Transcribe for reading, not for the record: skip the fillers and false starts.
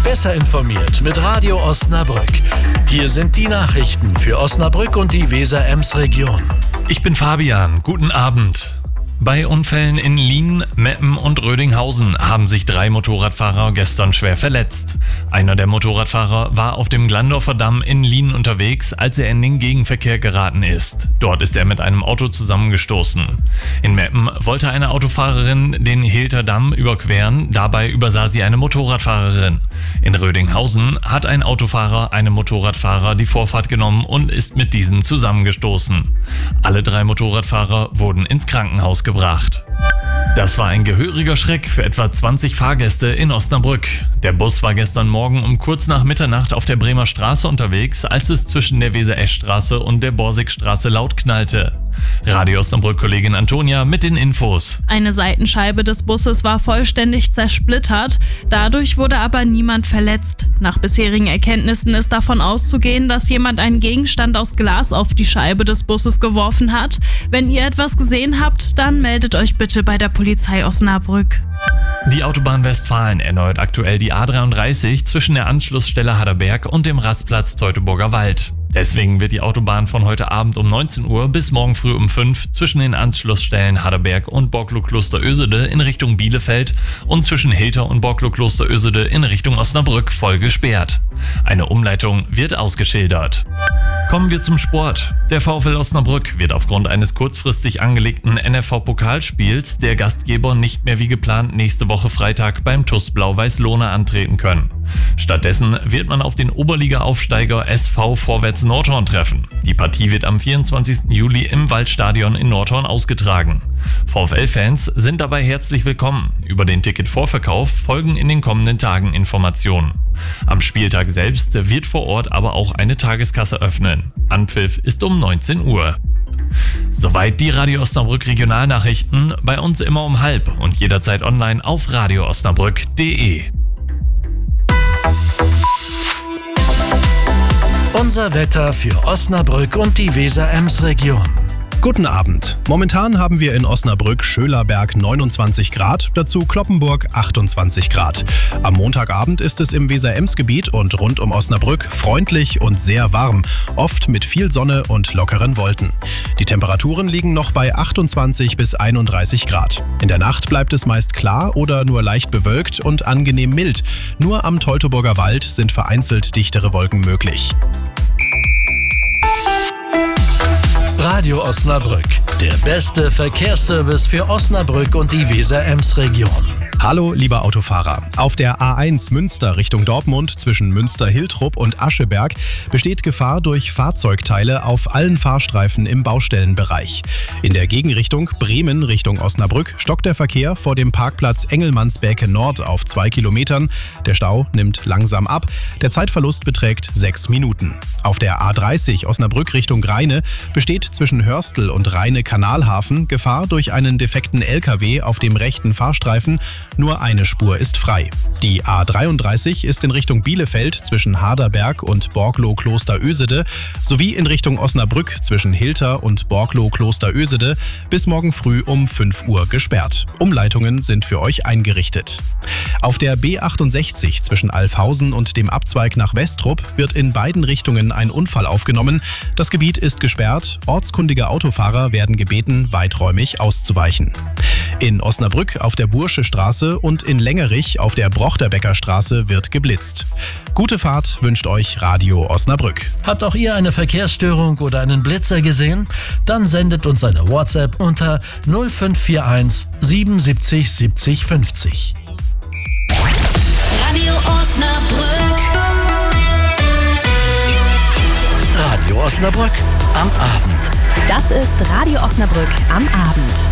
Besser informiert mit Radio Osnabrück. Hier sind die Nachrichten für Osnabrück und die Weser-Ems-Region. Ich bin Fabian, guten Abend. Bei Unfällen in Lien, Meppen und Rödinghausen haben sich 3 Motorradfahrer gestern schwer verletzt. Einer der Motorradfahrer war auf dem Glandorfer Damm in Lien unterwegs, als er in den Gegenverkehr geraten ist. Dort ist er mit einem Auto zusammengestoßen. In Meppen wollte eine Autofahrerin den Hilter Damm überqueren, dabei übersah sie eine Motorradfahrerin. In Rödinghausen hat ein Autofahrer einem Motorradfahrer die Vorfahrt genommen und ist mit diesem zusammengestoßen. Alle 3 Motorradfahrer wurden ins Krankenhaus gebracht. Das war ein gehöriger Schreck für etwa 20 Fahrgäste in Osnabrück. Der Bus war gestern Morgen um kurz nach Mitternacht auf der Bremer Straße unterwegs, als es zwischen der Weser-Esch-Straße und der Borsigstraße laut knallte. Radio Osnabrück-Kollegin Antonia mit den Infos. Eine Seitenscheibe des Busses war vollständig zersplittert, dadurch wurde aber niemand verletzt. Nach bisherigen Erkenntnissen ist davon auszugehen, dass jemand einen Gegenstand aus Glas auf die Scheibe des Busses geworfen hat. Wenn ihr etwas gesehen habt, dann meldet euch bitte bei der Polizei Osnabrück. Die Autobahn Westfalen erneuert aktuell die A33 zwischen der Anschlussstelle Harderberg und dem Rastplatz Teutoburger Wald. Deswegen wird die Autobahn von heute Abend um 19 Uhr bis morgen früh um 5 zwischen den Anschlussstellen Harderberg und Borklow-Kloster-Ösede in Richtung Bielefeld und zwischen Hilter und Borklow-Kloster-Ösede in Richtung Osnabrück voll gesperrt. Eine Umleitung wird ausgeschildert. Kommen wir zum Sport. Der VfL Osnabrück wird aufgrund eines kurzfristig angelegten NFV-Pokalspiels der Gastgeber nicht mehr wie geplant nächste Woche Freitag beim TuS Blau-Weiß-Lohne antreten können. Stattdessen wird man auf den Oberliga-Aufsteiger SV Vorwärts Nordhorn treffen. Die Partie wird am 24. Juli im Waldstadion in Nordhorn ausgetragen. VfL-Fans sind dabei herzlich willkommen. Über den Ticketvorverkauf folgen in den kommenden Tagen Informationen. Am Spieltag selbst wird vor Ort aber auch eine Tageskasse öffnen. Anpfiff ist um 19 Uhr. Soweit die Radio Osnabrück Regionalnachrichten, bei uns immer um 12:30 und jederzeit online auf radioosnabrück.de. Unser Wetter für Osnabrück und die Weser-Ems-Region. Guten Abend. Momentan haben wir in Osnabrück Schölerberg 29 Grad, dazu Cloppenburg 28 Grad. Am Montagabend ist es im Weser-Ems-Gebiet und rund um Osnabrück freundlich und sehr warm, oft mit viel Sonne und lockeren Wolken. Die Temperaturen liegen noch bei 28 bis 31 Grad. In der Nacht bleibt es meist klar oder nur leicht bewölkt und angenehm mild. Nur am Teutoburger Wald sind vereinzelt dichtere Wolken möglich. Radio Osnabrück, der beste Verkehrsservice für Osnabrück und die Weser-Ems-Region. Hallo, lieber Autofahrer. Auf der A1 Münster Richtung Dortmund zwischen Münster-Hiltrup und Ascheberg besteht Gefahr durch Fahrzeugteile auf allen Fahrstreifen im Baustellenbereich. In der Gegenrichtung Bremen Richtung Osnabrück stockt der Verkehr vor dem Parkplatz Engelmannsbäke Nord auf 2 Kilometern. Der Stau nimmt langsam ab. Der Zeitverlust beträgt 6 Minuten. Auf der A30 Osnabrück Richtung Rheine besteht zwischen Hörstel und Rheine-Kanalhafen Gefahr durch einen defekten LKW auf dem rechten Fahrstreifen. Nur eine Spur ist frei. Die A33 ist in Richtung Bielefeld zwischen Harderberg und Borklow-Kloster-Ösede sowie in Richtung Osnabrück zwischen Hilter und Borklow-Kloster-Ösede bis morgen früh um 5 Uhr gesperrt. Umleitungen sind für euch eingerichtet. Auf der B68 zwischen Alfhausen und dem Abzweig nach Westrup wird in beiden Richtungen ein Unfall aufgenommen. Das Gebiet ist gesperrt. Ortskundige Autofahrer werden gebeten, weiträumig auszuweichen. In Osnabrück auf der Bursche Straße und in Längerich auf der Brochterbecker Straße wird geblitzt. Gute Fahrt wünscht euch Radio Osnabrück. Habt auch ihr eine Verkehrsstörung oder einen Blitzer gesehen? Dann sendet uns eine WhatsApp unter 0541 77 70 50. Radio Osnabrück. Radio Osnabrück am Abend. Das ist Radio Osnabrück am Abend.